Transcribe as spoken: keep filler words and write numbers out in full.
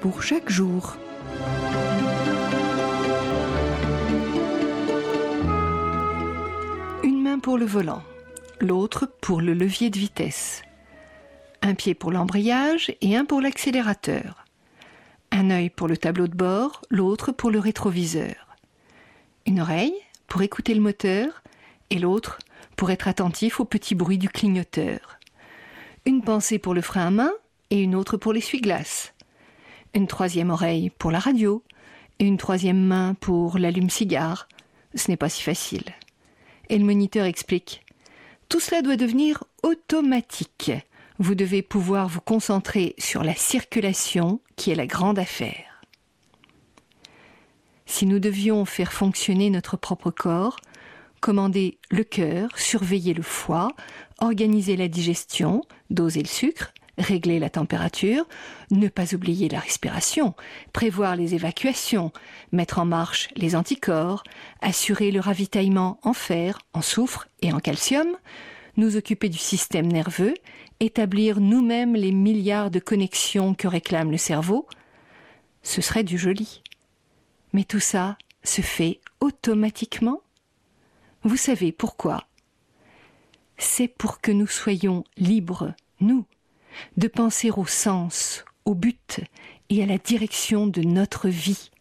pour chaque jour. Une main pour le volant, l'autre pour le levier de vitesse. Un pied pour l'embrayage et un pour l'accélérateur. Un œil pour le tableau de bord, l'autre pour le rétroviseur. Une oreille pour écouter le moteur et l'autre pour être attentif au petit bruit du clignoteur. Une pensée pour le frein à main et une autre pour l'essuie-glace. Une troisième oreille pour la radio et une troisième main pour l'allume-cigare. Ce n'est pas si facile. Et le moniteur explique « Tout cela doit devenir automatique. Vous devez pouvoir vous concentrer sur la circulation qui est la grande affaire. » Si nous devions faire fonctionner notre propre corps, commander le cœur, surveiller le foie, organiser la digestion, doser le sucre, régler la température, ne pas oublier la respiration, prévoir les évacuations, mettre en marche les anticorps, assurer le ravitaillement en fer, en soufre et en calcium, nous occuper du système nerveux, établir nous-mêmes les milliards de connexions que réclame le cerveau, ce serait du joli. Mais tout ça se fait automatiquement. Vous savez pourquoi ? C'est pour que nous soyons libres, nous, de penser au sens, au but et à la direction de notre vie.